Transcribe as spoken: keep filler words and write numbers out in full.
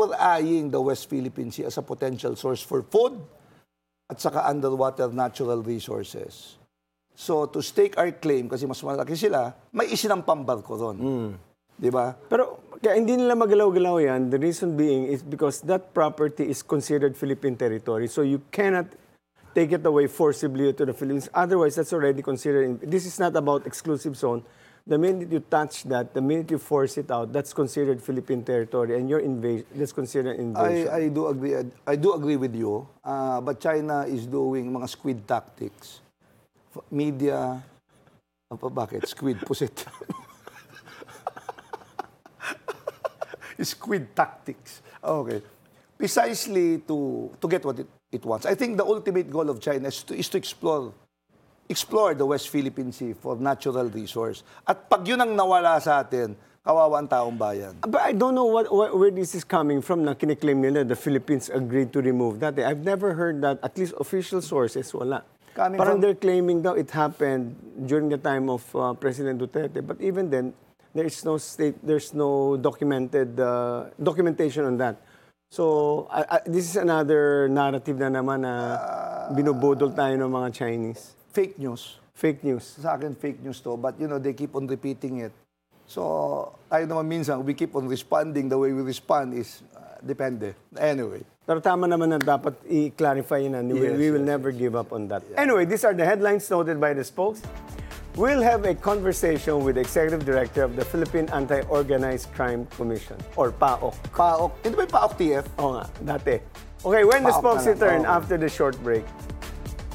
were eyeing the West Philippine Sea as a potential source for food at saka underwater natural resources. So, to stake our claim, kasi mas malaki sila, may isinampang barko ron. Mm. Di ba? Pero kaya hindi nila magalaw-galaw yan, the reason being is because that property is considered Philippine territory. So you cannot take it away forcibly to the Philippines. Otherwise, that's already considered. This is not about exclusive zone. The minute you touch that, the minute you force it out, that's considered Philippine territory, and your invasion, that's considered invasion. I, I do agree. I do agree with you. Uh, but China is doing mga squid tactics. Media, apa bakit? Squid, pusit. Squid tactics. Okay. Precisely to to get what it, it wants. I think the ultimate goal of China is to, is to explore explore the West Philippine Sea for natural resource. At pag yun ang nawala sa atin, kawawa ang taong bayan. But I don't know what, what where this is coming from na kiniklaim nila the Philippines agreed to remove that. I've never heard that, at least official sources, wala. Coming Parang from, they're claiming daw it happened during the time of uh, President Duterte. But even then, there is no state, there's no documented uh, documentation on that. So, I, I, this is another narrative na naman na binubudol tayo ng mga Chinese. Fake news. Fake news. Sa akin, fake news to. But, you know, they keep on repeating it. So, tayo naman minsan, we keep on responding. The way we respond is, uh, depende. Anyway. Pero tama naman na dapat i-clarify yun na we, Yes, we will yes, never yes. give up on that. Yeah. Anyway, these are the headlines noted by the spokes. We'll have a conversation with the Executive Director of the Philippine Anti-Organized Crime Commission, or PAOK. PAOK. Hindi ba yung PAOK T F? Oo nga, dati. Okay, when the PAOK spokes na lang. return Oo. after the short break,